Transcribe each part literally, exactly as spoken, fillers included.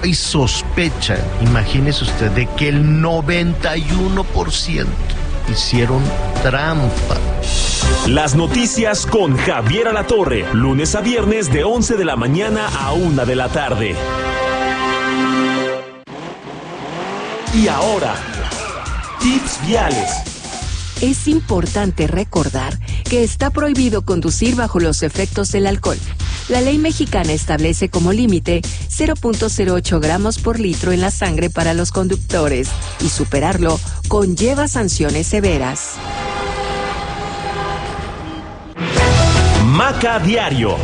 hay sospecha, imagínese usted, de que el noventa y uno por ciento hicieron trampa. Las noticias con Javier Alatorre, lunes a viernes de once de la mañana a una de la tarde. Y ahora, tips viales. Es importante recordar que está prohibido conducir bajo los efectos del alcohol. La ley mexicana establece como límite cero punto cero ocho gramos por litro en la sangre para los conductores y superarlo conlleva sanciones severas. Maca Diario.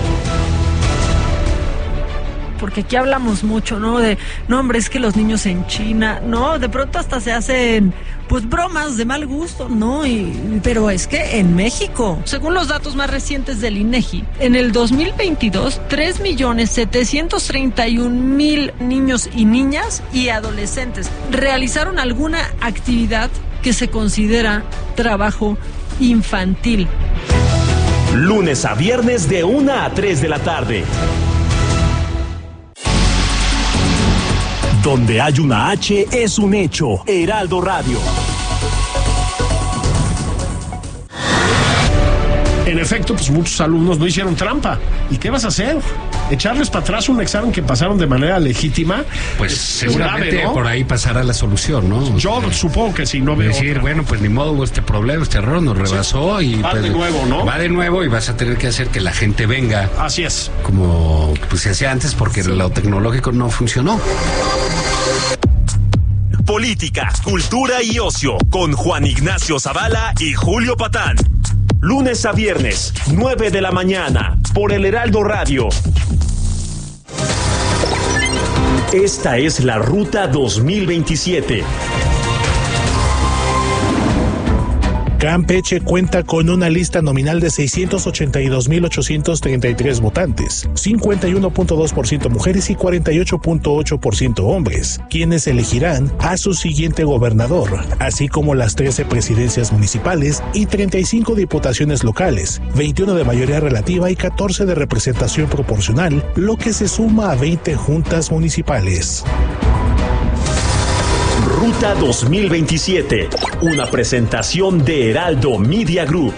Porque aquí hablamos mucho, ¿no? De, no, hombre, es que los niños en China, ¿no? De pronto hasta se hacen, pues, bromas de mal gusto, ¿no? Y, pero es que en México, según los datos más recientes del INEGI, en el dos mil veintidós, tres millones setecientos treinta y un mil niños y niñas y adolescentes realizaron alguna actividad que se considera trabajo infantil. Lunes a viernes de una a tres de la tarde. Donde hay una H es un hecho. Heraldo Radio. En efecto, pues muchos alumnos no hicieron trampa. ¿Y qué vas a hacer? ¿Echarles para atrás un examen que pasaron de manera legítima? Pues es, seguramente es grave, ¿no? Por ahí pasará la solución, ¿no? Yo o sea, supongo que sí, no veo. Decir, otra. Bueno, pues ni modo, hubo este problema, este error nos rebasó sí. y... Va pues, de nuevo, ¿no? Va de nuevo y vas a tener que hacer que la gente venga. Así es. Como pues se hacía antes porque sí. Lo tecnológico no funcionó. Política, cultura y ocio con Juan Ignacio Zavala y Julio Patán. Lunes a viernes, nueve de la mañana, por el Heraldo Radio. Esta es la Ruta dos mil veintisiete. Campeche cuenta con una lista nominal de seiscientos ochenta y dos mil ochocientos treinta y tres votantes, cincuenta y uno punto dos por ciento mujeres y cuarenta y ocho punto ocho por ciento hombres, quienes elegirán a su siguiente gobernador, así como las trece presidencias municipales y treinta y cinco diputaciones locales, veintiuno de mayoría relativa y catorce de representación proporcional, lo que se suma a veinte juntas municipales. Ruta dos mil veintisiete, una presentación de Heraldo Media Group.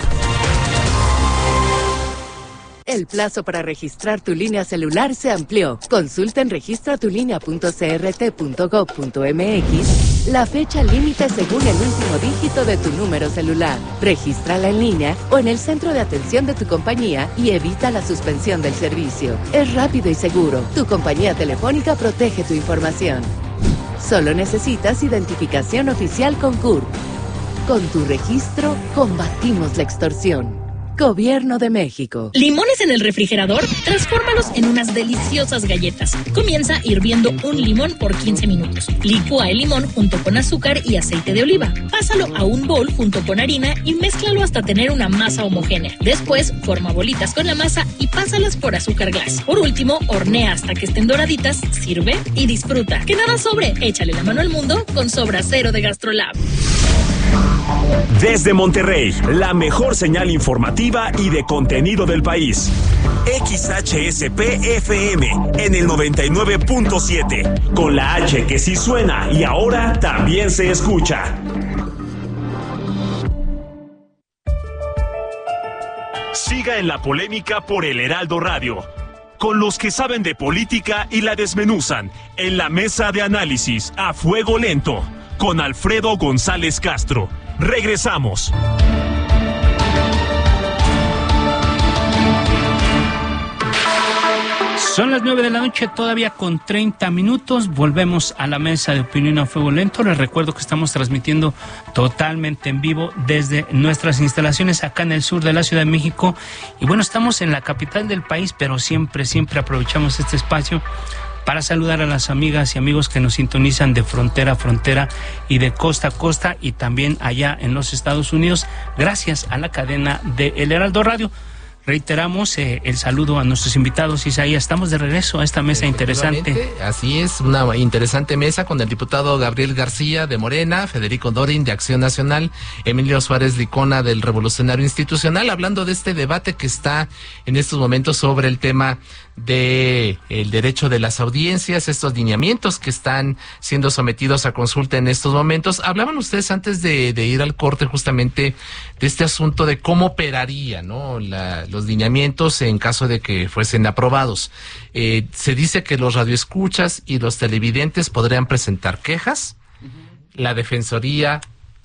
El plazo para registrar tu línea celular se amplió. Consulta en registra tu línea punto c r t punto gov punto m x la fecha límite según el último dígito de tu número celular. Regístrala en línea o en el centro de atención de tu compañía y evita la suspensión del servicio. Es rápido y seguro. Tu compañía telefónica protege tu información. Solo necesitas identificación oficial con C U R P. Con tu registro, combatimos la extorsión. Gobierno de México. ¿Limones en el refrigerador? Transfórmalos en unas deliciosas galletas. Comienza hirviendo un limón por quince minutos. Licúa el limón junto con azúcar y aceite de oliva. Pásalo a un bol junto con harina y mézclalo hasta tener una masa homogénea. Después, forma bolitas con la masa y pásalas por azúcar glass. Por último, hornea hasta que estén doraditas, sirve y disfruta. Que nada sobre, échale la mano al mundo con Sobra Cero de Gastrolab. Desde Monterrey, la mejor señal informativa y de contenido del país. X H S P F M en el noventa y nueve punto siete, con la H que sí suena y ahora también se escucha. Siga en la polémica por el Heraldo Radio, con los que saben de política y la desmenuzan en la mesa de análisis a fuego lento, con Alfredo González Castro. Regresamos. Son las nueve de la noche, todavía con treinta minutos. Volvemos a la mesa de opinión a fuego lento. Les recuerdo que estamos transmitiendo totalmente en vivo desde nuestras instalaciones acá en el sur de la Ciudad de México. Y bueno, estamos en la capital del país, pero siempre, siempre aprovechamos este espacio para saludar a las amigas y amigos que nos sintonizan de frontera a frontera y de costa a costa y también allá en los Estados Unidos, gracias a la cadena de El Heraldo Radio. Reiteramos eh, el saludo a nuestros invitados. Isaías, estamos de regreso a esta mesa interesante. Así es, una interesante mesa con el diputado Gabriel García de Morena, Federico Dorin de Acción Nacional, Emilio Suárez Licona del Revolucionario Institucional, hablando de este debate que está en estos momentos sobre el tema de el derecho de las audiencias, estos lineamientos que están siendo sometidos a consulta en estos momentos. Hablaban ustedes antes de, de ir al corte justamente de este asunto de cómo operaría, ¿no? La, los lineamientos en caso de que fuesen aprobados. Eh, se dice que los radioescuchas y los televidentes podrían presentar quejas. La Defensoría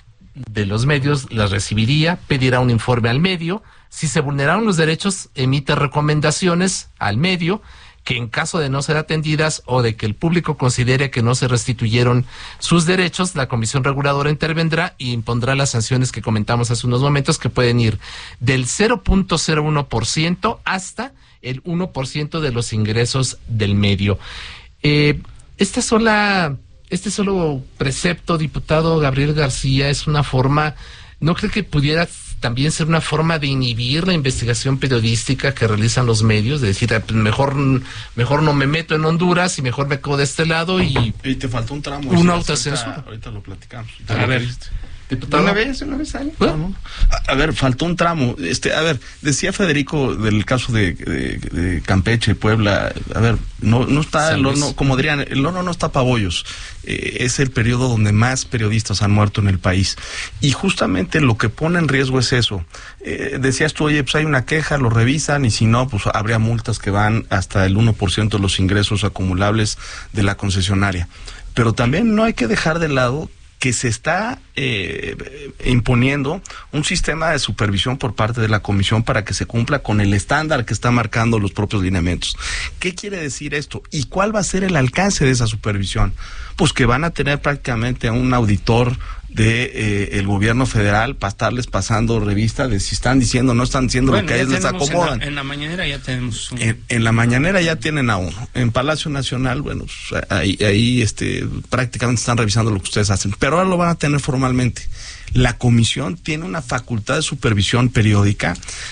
de los Medios las recibiría, pedirá un informe al medio. Si se vulneraron los derechos, emite recomendaciones al medio que en caso de no ser atendidas o de que el público considere que no se restituyeron sus derechos, la Comisión Reguladora intervendrá y impondrá las sanciones que comentamos hace unos momentos, que pueden ir del cero punto cero uno por ciento hasta el uno por ciento de los ingresos del medio. Eh, esta sola, este solo precepto, diputado Gabriel García, es una forma, ¿no cree que pudiera también ser una forma de inhibir la investigación periodística que realizan los medios? De decir, mejor mejor no me meto en Honduras y mejor me quedo de este lado y... Y te faltó un tramo. Una autocensura. Ahorita lo platicamos. A ver, diputado. ¿Una vez? ¿Una vez sale? No, no. A, a ver, faltó un tramo. Este, a ver, decía Federico del caso de, de, de Campeche, Puebla. A ver, no, no está el horno, como dirían, el horno no está pa' bollos. Eh, es el periodo donde más periodistas han muerto en el país. Y justamente lo que pone en riesgo es eso. Eh, decías tú, oye, pues hay una queja, lo revisan y si no, pues habría multas que van hasta el uno por ciento de los ingresos acumulables de la concesionaria. Pero también no hay que dejar de lado que se está eh, imponiendo un sistema de supervisión por parte de la Comisión para que se cumpla con el estándar que está marcando los propios lineamientos. ¿Qué quiere decir esto? ¿Y cuál va a ser el alcance de esa supervisión? Pues que van a tener prácticamente a un auditor de eh, el gobierno federal para estarles pasando revista de si están diciendo o no están diciendo bueno, lo que a ellos les acomodan. En la, en la mañanera ya tenemos un... En, en la mañanera ya tienen a uno. En Palacio Nacional, bueno, pues, ahí, ahí este, prácticamente están revisando lo que ustedes hacen. Pero ahora lo van a tener formalmente. La comisión tiene una facultad de supervisión periódica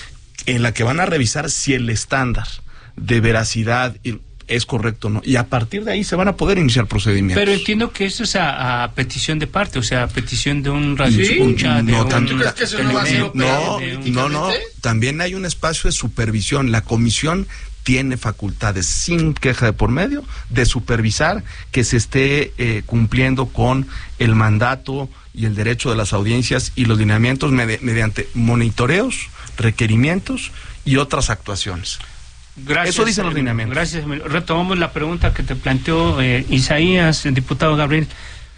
en la que van a revisar si el estándar de veracidad es correcto o no, y a partir de ahí se van a poder iniciar procedimientos. Pero entiendo que esto es a, a petición de parte, o sea, a petición de un radio escucha, sí, de no, un... tanto, ¿Tú crees que eso no va a ser no, no, no, también hay un espacio de supervisión. La comisión tiene facultades, sin queja de por medio, de supervisar que se esté eh, cumpliendo con el mandato y el derecho de las audiencias y los lineamientos med- mediante monitoreos, requerimientos y otras actuaciones. Gracias, eso dicen los lineamientos. Gracias. Retomamos la pregunta que te planteó eh, Isaías, el diputado Gabriel.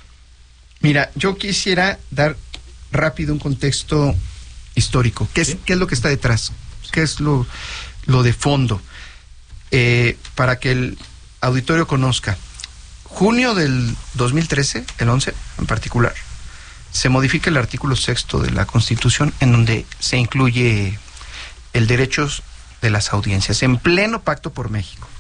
Mira, yo quisiera dar rápido un contexto histórico. ¿Qué es, ¿Sí? ¿qué es lo que está detrás? ¿Qué es lo, lo de fondo? Eh, para que el auditorio conozca. Junio del dos mil trece, el once en particular, se modifica el artículo sexto de la Constitución en donde se incluye el derecho de las audiencias, en pleno Pacto por México.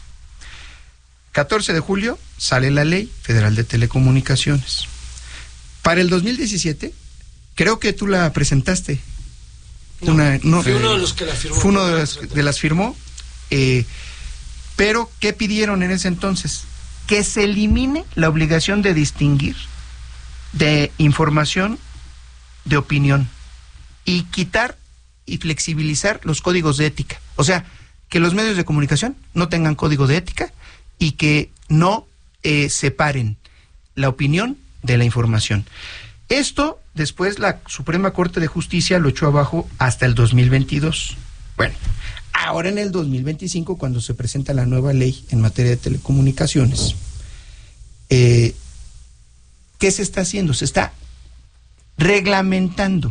catorce de julio sale la Ley Federal de Telecomunicaciones. Para el dos mil diecisiete, creo que tú la presentaste. No, Una, no, fue uno de los que la firmó. Fue uno de las, de las firmó. Eh, pero, ¿qué pidieron en ese entonces? Que se elimine la obligación de distinguir de información de opinión y quitar y flexibilizar los códigos de ética. O sea, que los medios de comunicación no tengan código de ética y que no eh, separen la opinión de la información. Esto, después, la Suprema Corte de Justicia lo echó abajo hasta el dos mil veintidós. Bueno, ahora en el dos mil veinticinco, cuando se presenta la nueva ley en materia de telecomunicaciones, eh, ¿qué se está haciendo? Se está reglamentando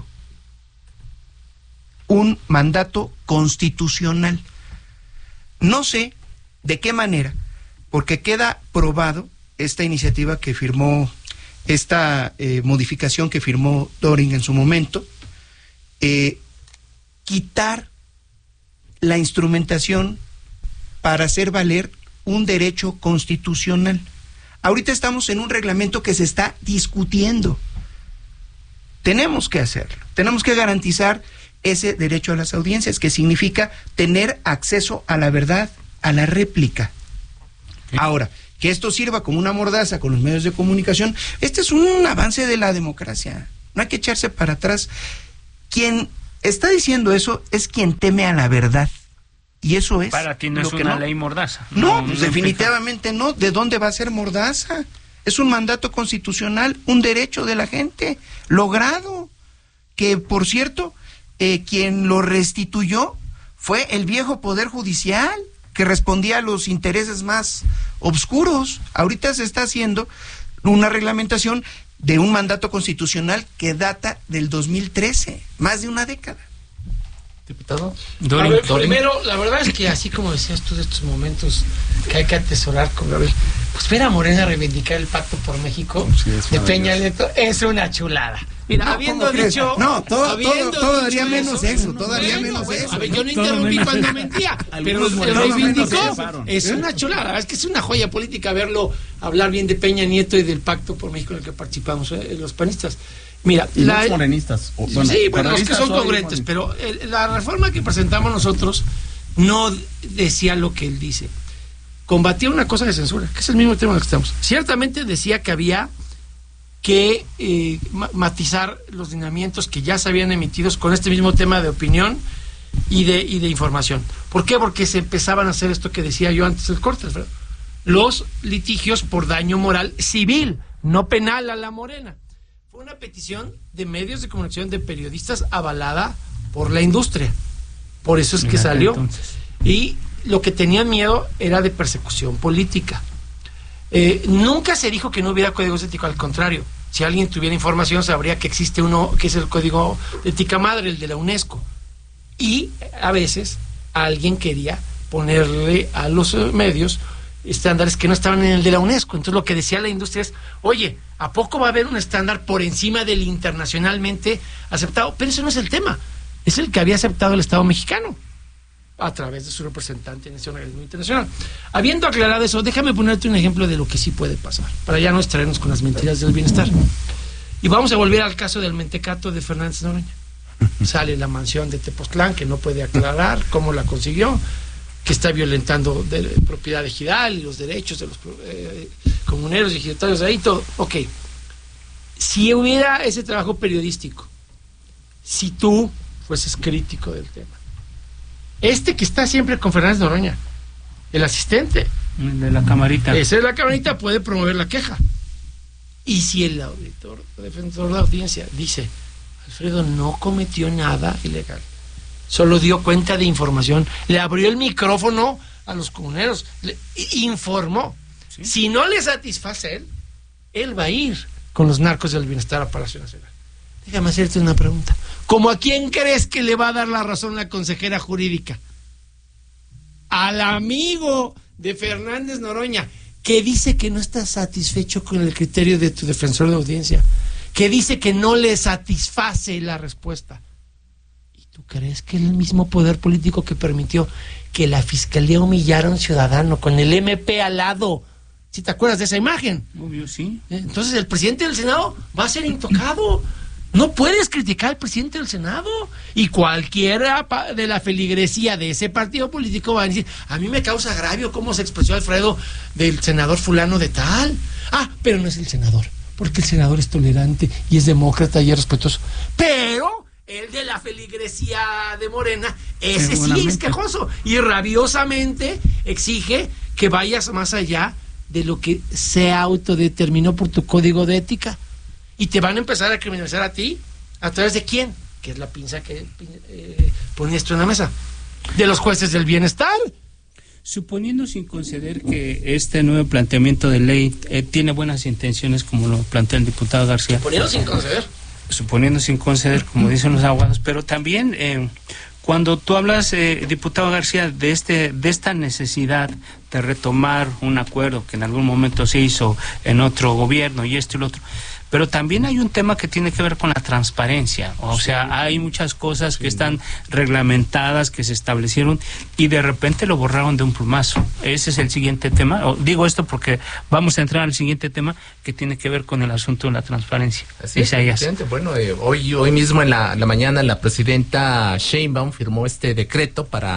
un mandato constitucional. No sé de qué manera, porque queda probado esta iniciativa que firmó, esta eh, modificación que firmó Doring en su momento, eh, quitar la instrumentación para hacer valer un derecho constitucional. Ahorita estamos en un reglamento que se está discutiendo. Tenemos que hacerlo, tenemos que garantizar ese derecho a las audiencias, que significa tener acceso a la verdad, a la réplica. Ahora, que esto sirva como una mordaza con los medios de comunicación, este es un avance de la democracia, no hay que echarse para atrás. Quien está diciendo eso es quien teme a la verdad, Y eso es. Para ti no es lo que una no. ley mordaza. No, no pues no definitivamente no. ¿De dónde va a ser mordaza? Es un mandato constitucional, un derecho de la gente, logrado. Que, por cierto, eh, quien lo restituyó fue el viejo Poder Judicial, que respondía a los intereses más obscuros. Ahorita se está haciendo una reglamentación de un mandato constitucional que data del dos mil trece, más de una década. Diputado. A ver, primero, la verdad es que así como decías tú de estos momentos que hay que atesorar con Gabriel, pues ver a Morena reivindicar el Pacto por México sí, de Peña Nieto es una chulada. Mira, no, habiendo dicho... No, todo, habiendo todo, todo dicho daría menos eso, eso todo daría bueno, menos bueno, eso. A ver, yo no interrumpí cuando mentía, pero el reivindicó. Es una chulada, la verdad es que es una joya política verlo hablar bien de Peña Nieto y del Pacto por México en el que participamos eh, los panistas. Mira, y la, los morenistas. O, bueno, sí, bueno, los que son congruentes, pero el, la reforma que presentamos nosotros no decía lo que él dice. Combatía una cosa de censura, que es el mismo tema en el que estamos. Ciertamente decía que había que eh, matizar los lineamientos que ya se habían emitidos con este mismo tema de opinión y de, y de información. ¿Por qué? Porque se empezaban a hacer esto que decía yo antes del corte, Alfredo. Los litigios por daño moral civil, no penal a la Morena. Fue una petición de medios de comunicación, de periodistas, avalada por la industria. Por eso es que salió. Entonces. Y lo que tenían miedo era de persecución política. Eh, nunca se dijo que no hubiera códigos éticos, al contrario. Si alguien tuviera información, sabría que existe uno que es el código de ética madre, el de la UNESCO. Y a veces alguien quería ponerle a los medios estándares que no estaban en el de la UNESCO. Entonces lo que decía la industria es, oye, ¿a poco va a haber un estándar por encima del internacionalmente aceptado? Pero eso no es el tema, es el que había aceptado el Estado mexicano a través de su representante en ese organismo internacional. Habiendo aclarado eso, déjame ponerte un ejemplo de lo que sí puede pasar, para ya no extraernos con las mentiras del bienestar. Y vamos a volver al caso del mentecato de Fernández Noroña. Sale la mansión de Tepoztlán, que no puede aclarar cómo la consiguió, que está violentando de, de propiedad ejidal y los derechos de los eh, comuneros y ejidatarios, ahí todo. Ok, si hubiera ese trabajo periodístico, si tú fueses crítico del tema, este que está siempre con Fernández Noroña, el asistente de la camarita, ese de la camarita puede promover la queja. Y si el auditor, el defensor de la audiencia dice, Alfredo no cometió nada ilegal, solo dio cuenta de información, le abrió el micrófono a los comuneros, le informó. ¿Sí? Si no le satisface él, él va a ir con los narcos del bienestar a Palacio Nacional. Déjame hacerte una pregunta. ¿Cómo a quién crees que le va a dar la razón la consejera jurídica? Al amigo de Fernández Noroña, que dice que no está satisfecho con el criterio de tu defensor de audiencia, que dice que no le satisface la respuesta. ¿Y tú crees que el mismo poder político que permitió que la fiscalía humillara a un ciudadano con el M P al lado? ¿Sí te acuerdas de esa imagen? Obvio, sí. Entonces el presidente del Senado va a ser intocado. No puedes criticar al presidente del Senado, y cualquiera de la feligresía de ese partido político va a decir, a mí me causa agravio cómo se expresó Alfredo del senador fulano de tal. Ah, pero no es el senador, porque el senador es tolerante y es demócrata y es respetuoso. Pero el de la feligresía de Morena, ese sí es quejoso y rabiosamente exige que vayas más allá de lo que se autodeterminó por tu código de ética. Y te van a empezar a criminalizar a ti, ¿a través de quién? Que es la pinza que eh, ponías tú en la mesa. De los jueces del bienestar. Suponiendo, sin conceder, que este nuevo planteamiento de ley eh, tiene buenas intenciones, como lo plantea el diputado García. Suponiendo sin conceder. Suponiendo sin conceder, como dicen los abogados, pero también eh, cuando tú hablas, eh, diputado García, de este de esta necesidad de retomar un acuerdo que en algún momento se hizo en otro gobierno y esto y lo otro, pero también hay un tema que tiene que ver con la transparencia, o sea, hay muchas cosas que están reglamentadas, que se establecieron y de repente lo borraron de un plumazo. Ese es el siguiente tema. O digo esto porque vamos a entrar al siguiente tema que tiene que ver con el asunto de la transparencia. Así es, presidente. Bueno, eh, hoy hoy mismo en la, la mañana la presidenta Sheinbaum firmó este decreto para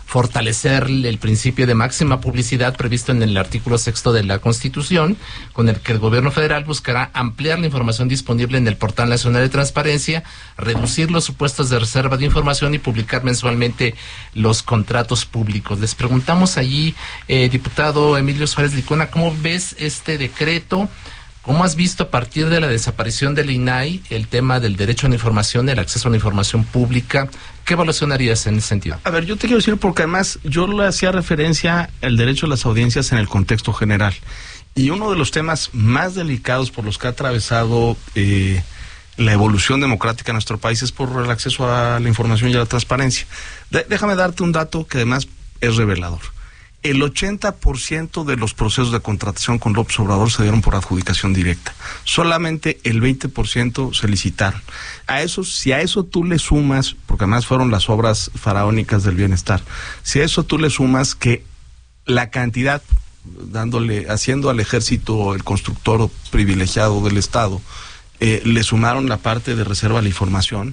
fortalecer el principio de máxima publicidad previsto en el artículo sexto de la Constitución, con el que el gobierno federal buscará ampliar la información disponible en el Portal Nacional de Transparencia, reducir los supuestos de reserva de información y publicar mensualmente los contratos públicos. Les preguntamos allí, eh, diputado Emilio Suárez Licona, ¿cómo ves este decreto? ¿Cómo has visto a partir de la desaparición del I N A I el tema del derecho a la información, el acceso a la información pública? ¿Qué evaluación harías en ese sentido? A ver, yo te quiero decir porque además yo le hacía referencia al derecho a las audiencias en el contexto general. Y uno de los temas más delicados por los que ha atravesado eh, la evolución democrática en nuestro país es por el acceso a la información y a la transparencia. De- déjame darte un dato que además es revelador. El ochenta por ciento de los procesos de contratación con López Obrador se dieron por adjudicación directa. Solamente el veinte por ciento se licitaron. A eso, si a eso tú le sumas, porque además fueron las obras faraónicas del bienestar, si a eso tú le sumas que la cantidad, dándole, haciendo al ejército el constructor privilegiado del Estado, eh, le sumaron la parte de reserva de la información,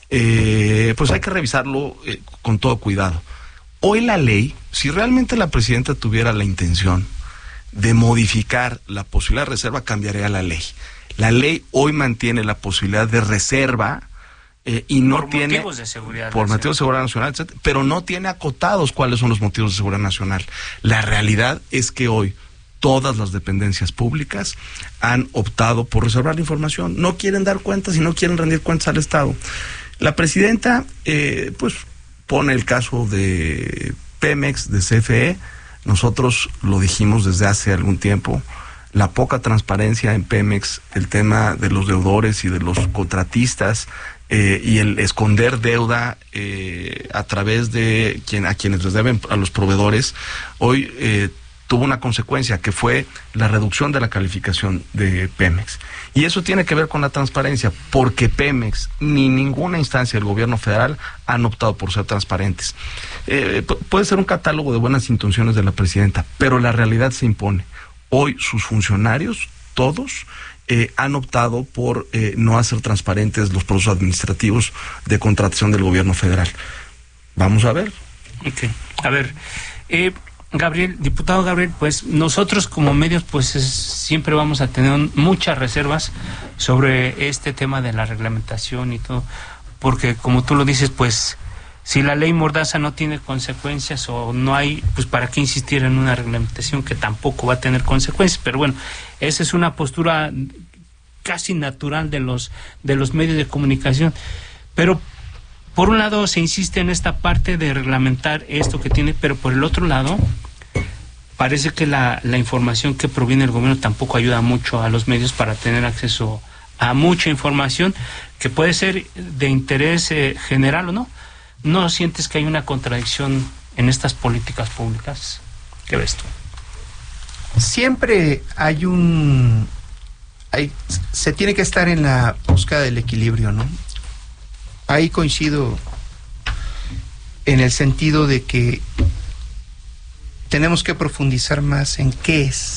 eh, pues hay que revisarlo eh, con todo cuidado. Hoy la ley, si realmente la presidenta tuviera la intención de modificar la posibilidad de reserva, cambiaría la ley. La ley hoy mantiene la posibilidad de reserva eh, y no por tiene... motivos de seguridad Por nacional. motivos de seguridad nacional, etcétera, pero no tiene acotados cuáles son los motivos de seguridad nacional. La realidad es que hoy todas las dependencias públicas han optado por reservar la información. No quieren dar cuentas y no quieren rendir cuentas al Estado. La presidenta, eh, pues... pone el caso de Pemex, de C F E. Nosotros lo dijimos desde hace algún tiempo, la poca transparencia en Pemex, el tema de los deudores y de los contratistas eh, y el esconder deuda eh, a través de quien a quienes les deben a los proveedores, hoy eh, tuvo una consecuencia que fue la reducción de la calificación de Pemex. Y eso tiene que ver con la transparencia, porque Pemex ni ninguna instancia del gobierno federal han optado por ser transparentes. Eh, pu- puede ser un catálogo de buenas intenciones de la presidenta, pero la realidad se impone. Hoy sus funcionarios, todos, eh, han optado por eh, no hacer transparentes los procesos administrativos de contratación del gobierno federal. Vamos a ver. Ok, a ver, eh, Gabriel, diputado Gabriel, pues nosotros como medios pues es, siempre vamos a tener un, muchas reservas sobre este tema de la reglamentación y todo, porque como tú lo dices, pues si la ley Mordaza no tiene consecuencias o no hay, pues para qué insistir en una reglamentación que tampoco va a tener consecuencias. Pero bueno, esa es una postura casi natural de los de los medios de comunicación. Pero por un lado se insiste en esta parte de reglamentar esto que tiene, pero por el otro lado parece que la, la información que proviene del gobierno tampoco ayuda mucho a los medios para tener acceso a mucha información que puede ser de interés eh, general o no. ¿No sientes que hay una contradicción en estas políticas públicas? ¿Qué ves tú? Siempre hay un... Hay, se tiene que estar en la búsqueda del equilibrio, ¿no? Ahí coincido en el sentido de que tenemos que profundizar más en qué es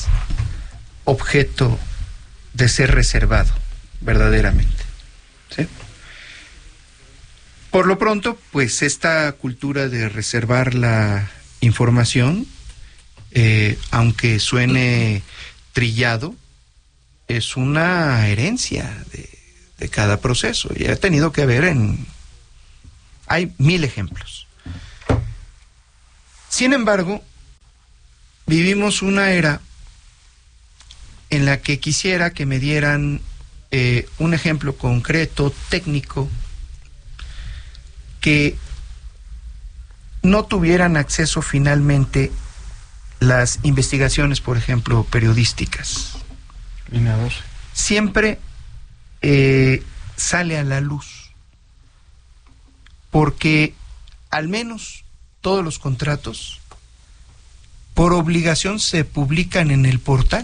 objeto de ser reservado verdaderamente, ¿sí? Por lo pronto, pues esta cultura de reservar la información, eh, aunque suene trillado, es una herencia de, de cada proceso y ha tenido que ver en... Hay mil ejemplos. Sin embargo, vivimos una era en la que quisiera que me dieran eh, un ejemplo concreto, técnico, que no tuvieran acceso finalmente las investigaciones, por ejemplo, periodísticas. Siempre eh, sale a la luz, porque al menos todos los contratos por obligación se publican en el portal.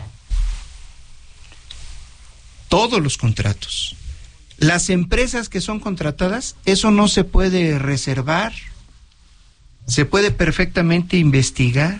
Todos los contratos. Las empresas que son contratadas, eso no se puede reservar, se puede perfectamente investigar.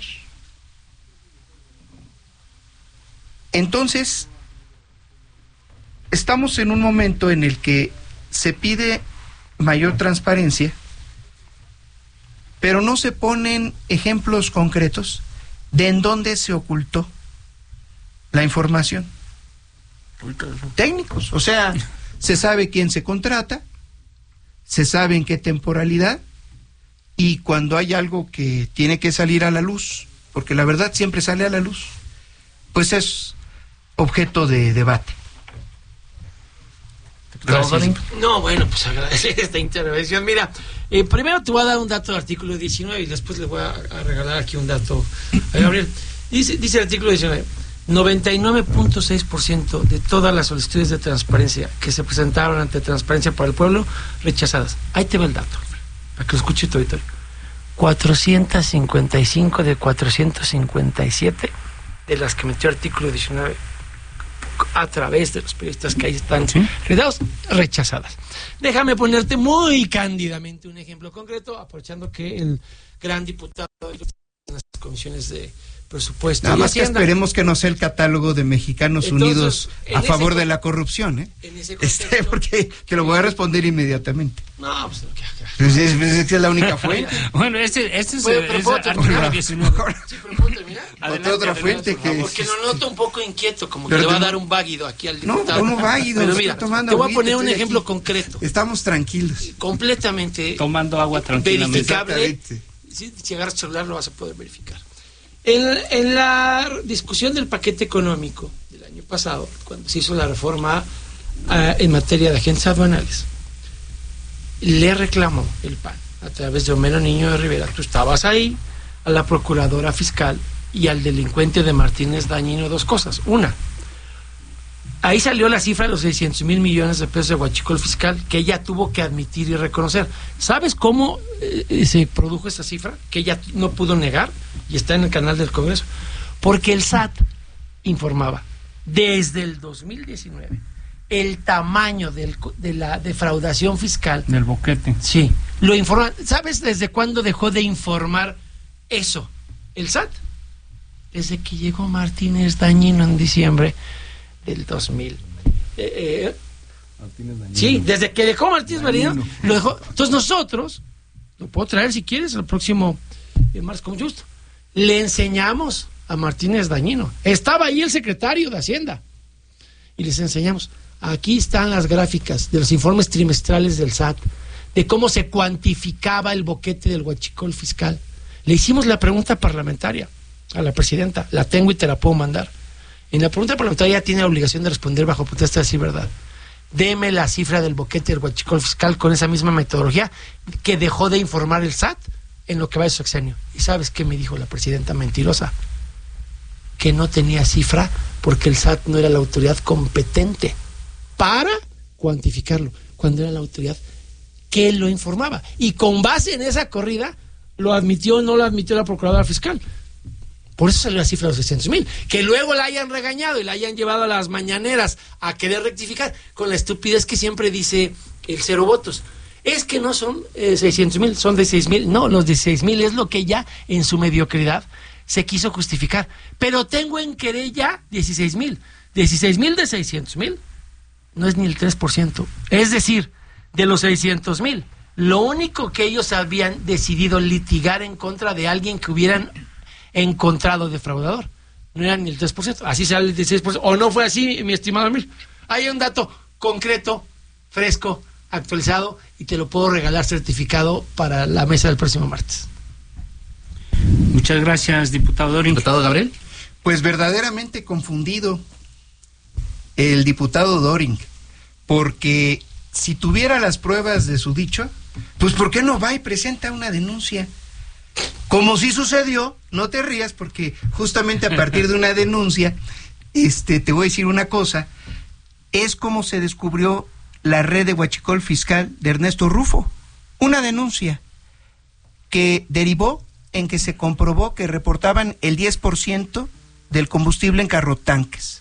Entonces, estamos en un momento en el que se pide mayor transparencia, pero no se ponen ejemplos concretos de en dónde se ocultó la información. Técnicos, o sea, se sabe quién se contrata, se sabe en qué temporalidad, y cuando hay algo que tiene que salir a la luz, porque la verdad siempre sale a la luz, pues es objeto de debate. Gracias. No, bueno, pues agradecer esta intervención. Mira, eh, primero te voy a dar un dato del artículo diecinueve y después le voy a, a regalar aquí un dato a Gabriel. Dice, dice el artículo diecinueve, noventa y nueve punto seis por ciento de todas las solicitudes de transparencia que se presentaron ante Transparencia para el Pueblo, rechazadas. Ahí te va el dato, para que lo escuche tu auditorio. cuatrocientos cincuenta y cinco de cuatrocientos cincuenta y siete de las que metió el artículo diecinueve a través de los periodistas que ahí están redados, rechazadas. Déjame ponerte muy cándidamente un ejemplo concreto, aprovechando que el gran diputado de las comisiones de presupuesto nada y más Hacienda, que esperemos que no sea el catálogo de Mexicanos Entonces, Unidos a favor ese, de la corrupción, ¿eh? En ese este, porque te lo voy a responder inmediatamente. No, pues, okay, okay. Pues es, es, es la única fuente. Bueno, este, este es, Bueno, es, pero es puedo artículo terminar. diecinueve. Sí, pero puedo terminar. Adelante, otra adelante, fuente por que favor. Porque lo noto un poco inquieto, como que Pero le va a te- dar un váguido aquí al No, diputado. ¿cómo váguido? Pero Estoy mira, tomando te voy a agüita, poner un estoy ejemplo aquí. concreto, Estamos tranquilos. completamente Tomando agua tranquilamente. verificable. Exactamente. Si, si agarras el celular lo vas a poder verificar. En, en la discusión del paquete económico del año pasado, cuando se hizo la reforma uh, en materia de agentes aduanales, le reclamó el P A N a través de Homero Niño de Rivera, tú estabas ahí, a la procuradora fiscal y al delincuente de Martínez Dañino dos cosas. Una, ahí salió la cifra de los seiscientos mil millones de pesos de huachicol fiscal que ella tuvo que admitir y reconocer. ¿Sabes cómo eh, se produjo esa cifra? Que ella no pudo negar y está en el canal del Congreso. Porque el S A T informaba desde el dos mil diecinueve el tamaño del, de la defraudación fiscal. Del boquete. Sí, lo informa. ¿Sabes desde cuándo dejó de informar eso el S A T? Desde que llegó Martínez Dañino en diciembre del dos mil. Eh, eh, sí, desde que dejó Martínez Dañino, lo dejó. Entonces nosotros, lo puedo traer si quieres el próximo eh, martes con justo, le enseñamos a Martínez Dañino. Estaba ahí el secretario de Hacienda y les enseñamos. Aquí están las gráficas de los informes trimestrales del S A T, de cómo se cuantificaba el boquete del huachicol fiscal. Le hicimos la pregunta parlamentaria a la presidenta, la tengo y te la puedo mandar. En la pregunta parlamentaria tiene la obligación de responder bajo protesta de decir verdad. Deme la cifra del boquete del huachicol fiscal con esa misma metodología que dejó de informar el S A T en lo que va de su sexenio. ¿Y sabes qué me dijo la presidenta mentirosa? Que no tenía cifra porque el S A T no era la autoridad competente para cuantificarlo, cuando era la autoridad que lo informaba. Y con base en esa corrida, lo admitió o no lo admitió la procuradora fiscal. Por eso salió la cifra de los seiscientos mil. Que luego la hayan regañado y la hayan llevado a las mañaneras a querer rectificar con la estupidez que siempre dice el cero votos. Es que no son eh, seiscientos mil, son dieciséis mil. No, los dieciséis mil es lo que ya en su mediocridad se quiso justificar. Pero tengo en querella dieciséis mil. dieciséis mil de seiscientos mil no es ni el tres por ciento. Es decir, de los seiscientos mil, lo único que ellos habían decidido litigar en contra de alguien que hubieran encontrado defraudador no era ni el tres por ciento. Así sale el dieciséis por ciento. O no fue así, mi estimado Emil. Hay un dato concreto, fresco, actualizado, y te lo puedo regalar certificado para la mesa del próximo martes. Muchas gracias, diputado Doring. Diputado Gabriel. Pues verdaderamente confundido el diputado Doring, porque si tuviera las pruebas de su dicho, pues ¿por qué no va y presenta una denuncia? Como si sucedió, no te rías, porque justamente a partir de una denuncia, este, te voy a decir una cosa, es como se descubrió la red de huachicol fiscal de Ernesto Rufo, una denuncia que derivó en que se comprobó que reportaban el diez por ciento del combustible en carrotanques.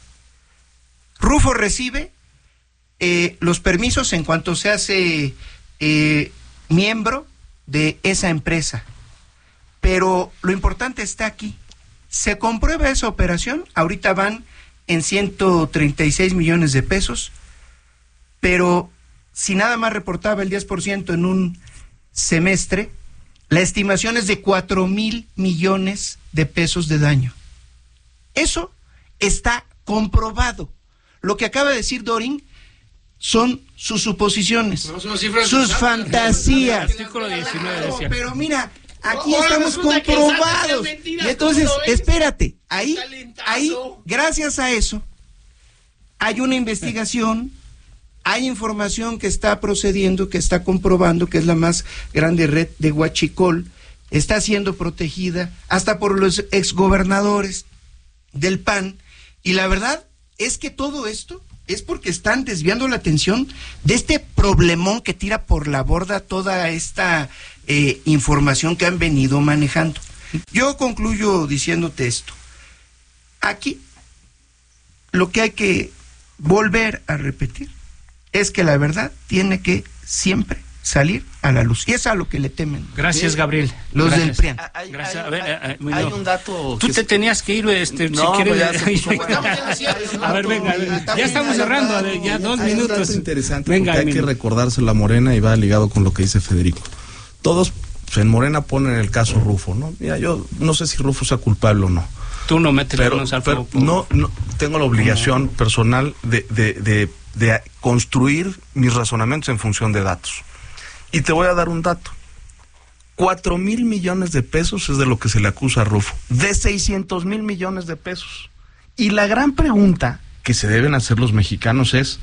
Rufo recibe eh, los permisos en cuanto se hace eh, miembro de esa empresa. Pero lo importante está aquí. Se comprueba esa operación, ahorita van en ciento treinta y seis millones de pesos, pero si nada más reportaba el diez por ciento en un semestre, La estimación es de cuatro mil millones de pesos de daño. Eso está comprobado. Lo que acaba de decir Dorin son sus suposiciones, no, son cifras sus fantasías. Artículo diecinueve decía. Pero mira, aquí no, estamos comprobados. Y entonces, espérate, ahí, ahí, gracias a eso, hay una investigación, hay información que está procediendo, que está comprobando que es la más grande red de huachicol, está siendo protegida hasta por los exgobernadores del P A N, y la verdad es que todo esto es porque están desviando la atención de este problemón que tira por la borda toda esta eh, información que han venido manejando. Yo concluyo diciéndote esto. Aquí lo que hay que volver a repetir es que la verdad tiene que siempre salir a la luz. Y es a lo que le temen. Gracias, Gabriel. Los Gracias. del P R I A N. Hay, Gracias. hay, A ver, hay, eh, hay un dato. Tú te se... tenías que ir, este, no, si quieres. Pues ya, bueno. A ver, venga, ya estamos cerrando, ya, ya dos hay minutos. Un dato interesante, venga, porque hay que recordárselo a Morena y va ligado con lo que dice Federico. Todos pues, en Morena ponen el caso Rufo, ¿no? Mira, yo no sé si Rufo sea culpable o no. Tú no metes pero, manos al pero fuego. no, no, tengo la obligación no. personal de, de, de, de construir mis razonamientos en función de datos. Y te voy a dar un dato. Cuatro mil millones de pesos es de lo que se le acusa a Rufo. De seiscientos mil millones de pesos. Y la gran pregunta que se deben hacer los mexicanos es,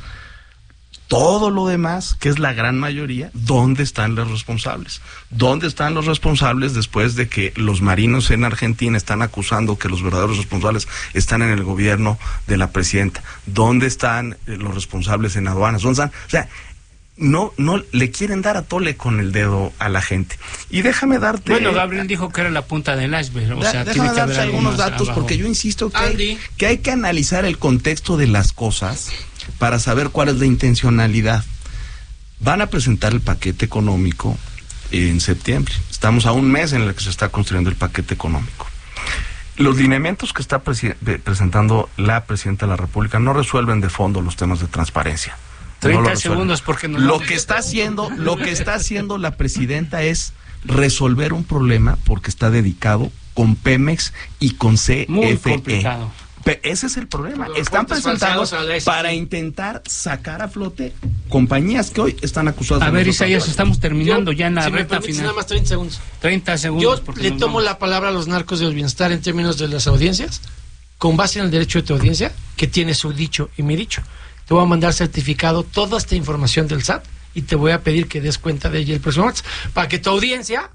todo lo demás, que es la gran mayoría, ¿dónde están los responsables? ¿Dónde están los responsables después de que los marinos en Argentina están acusando que los verdaderos responsables están en el gobierno de la presidenta? ¿Dónde están los responsables en aduanas? ¿Dónde están? O sea, no no le quieren dar a tole con el dedo a la gente. Y déjame darte... Bueno, Gabriel dijo que era la punta del iceberg. O da, sea, déjame tiene que darte haber algunos datos, abajo. porque yo insisto que hay, que hay que analizar el contexto de las cosas para saber cuál es la intencionalidad. Van a presentar el paquete económico en septiembre. Estamos a un mes en el que se está construyendo el paquete económico. Los lineamientos que está presi- presentando la Presidenta de la República no resuelven de fondo los temas de transparencia. treinta No segundos porque no lo que está haciendo, lo que está haciendo la presidenta es resolver un problema porque está dedicado con Pemex y con C F E. Muy complicado. Pe- ese es el problema. Están presentando para intentar sacar a flote compañías que hoy están acusadas. A ver, Isaías, estamos terminando Yo, ya en la si recta me final. Nada más treinta segundos. treinta segundos. Yo le tomo vamos. la palabra a los narcos del bienestar en términos de las audiencias, con base en el derecho de tu audiencia, que tiene su dicho y mi dicho. Te voy a mandar certificado toda esta información del S A T y te voy a pedir que des cuenta de ella el próximo martes, para que tu audiencia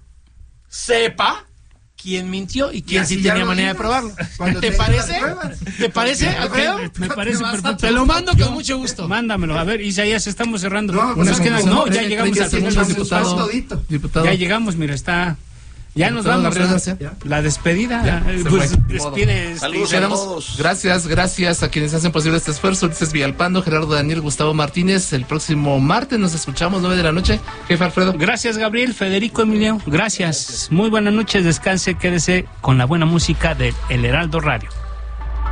sepa quién mintió y quién y sí tenía manera de probarlo. ¿Te parece? ¿Te parece, Alfredo? Me parece perfecto. Te lo mando con mucho gusto. Mándamelo. A ver, Isaías, estamos cerrando. No, pues es que no, no, ya no, llegamos al final. Diputado, diputado. Ya llegamos, mira, está... Ya nos vamos, la, la despedida. Ya, pues despide. Saludos a todos. Gracias, gracias a quienes hacen posible este esfuerzo. Ulises Villalpando, Gerardo Daniel, Gustavo Martínez. El próximo martes nos escuchamos, nueve de la noche. Jefe Alfredo. Gracias, Gabriel, Federico, Emilio. Gracias. Muy buenas noches, descanse, quédese con la buena música de El Heraldo Radio.